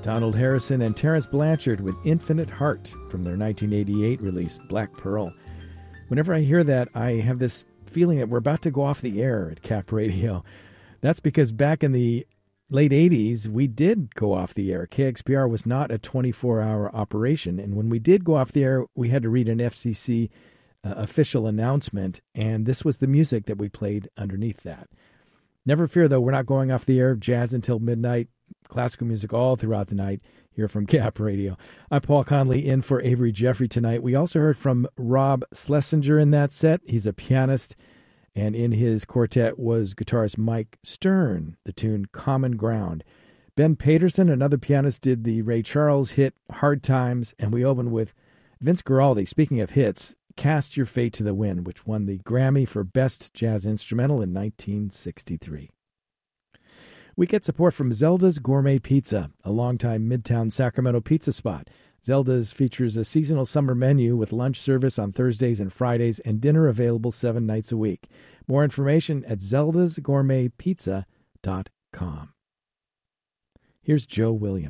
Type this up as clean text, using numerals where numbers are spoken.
Donald Harrison and Terrence Blanchard with Infinite Heart from their 1988 release, Black Pearl. Whenever I hear that, I have this feeling that we're about to go off the air at Cap Radio. That's because back in the late 80s, we did go off the air. KXPR was not a 24-hour operation, and when we did go off the air, we had to read an FCC official announcement, and this was the music that we played underneath that. Never fear, though, we're not going off the air. Jazz until midnight, classical music all throughout the night here from Cap Radio. I'm Paul Conley in for Avery Jeffrey tonight. We also heard from Rob Schlesinger in that set. He's a pianist, and in his quartet was guitarist Mike Stern, the tune Common Ground. Ben Paterson, another pianist, did the Ray Charles hit Hard Times, and we opened with Vince Guaraldi, speaking of hits, Cast Your Fate to the Wind, which won the Grammy for Best Jazz Instrumental in 1963. We get support from Zelda's Gourmet Pizza, a longtime Midtown Sacramento pizza spot. Zelda's features a seasonal summer menu with lunch service on Thursdays and Fridays and dinner available 7 nights a week. More information at zeldasgourmetpizza.com. Here's Joe Williams.